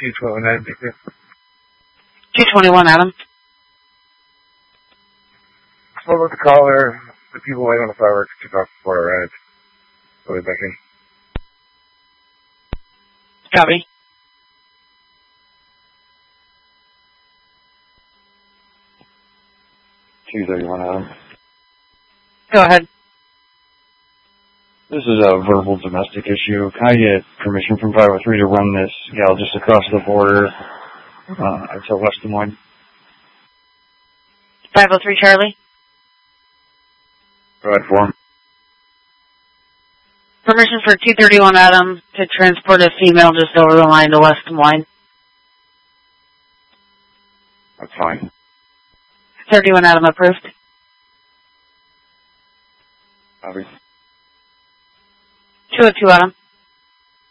221 Adam. 221 Adam. Spoke with the caller. The people waiting on the fireworks took off before I arrived. So we're back in. Copy. Adam. Go ahead. This is a verbal domestic issue. Can I get permission from 503 to run this gal just across the border until West Des Moines? 503 Charlie. Go ahead for him. Permission for 231 Adam to transport a female just over the line to West Des Moines. That's fine. 31 Adam approved. Copy. 202 Adam.